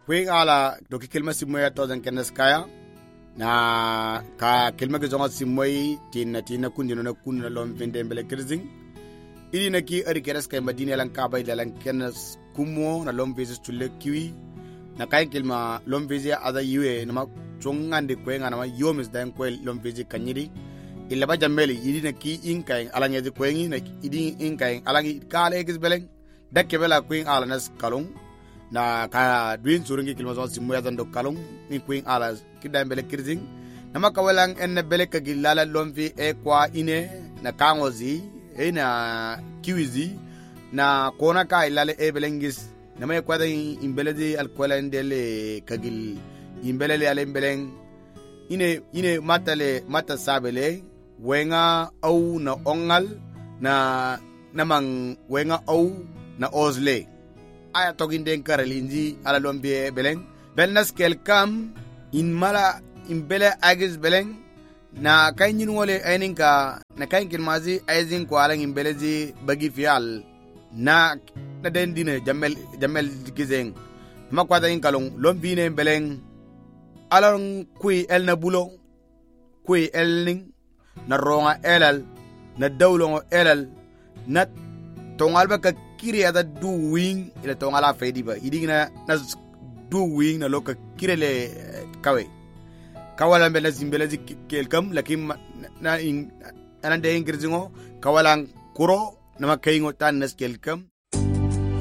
kwen ala doki kelma simoya to dan kenes kaya na ka kelma ke zonga simoy tina kundino na kunna lom vende mbele kirzing ili na ki ari keres kay madina lan ka bay lan kenes kumo na lom vezi tulle kiwi na kay kelma lom vezi ada yue na ma chongande kwen na ma yomis dan kwel lom vezi kanyiri illa ba jameli ili na ki inkay alanya di kwen na idi inkay alangi kale ekis beleng dakke bela kwen ala nas kalung na ka duin surungi kilma zon simoya dan do kalung ni kwen ala kidam bele kirzing na makawalang en bele kagilala lomvi e kwa ine na kangozi e na kiwizi na kona ka ilale e belengis na may kwada imbele di alkwala ndele kagil imbele le ale beleng ine mata sabele wenga au na ongal na namang wenga au na ozle aya toginde karalinji ala lombi e beleng belnas kelkam in mala imbele agis beleng na kainin wole aininka na kainin mazi aizin ko alang imbele ji bagi fial na dendine jamel gizeng makwata in kalong lombine beleng alang kui el na bulo kui elning na ronga elal na dawlongo elal na tongal ba ka kiri ada du wing ila tongala fedi ba idingna na du wing na loka kirele kawe kawalan bela zimbela kelkam lakim na anande ingrizingo kawalan kuro na makaingo tan nas kelkam